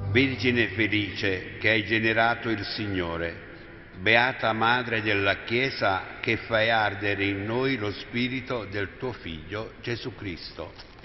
Vergine felice che hai generato il Signore, beata Madre della Chiesa che fai ardere in noi lo spirito del tuo Figlio Gesù Cristo.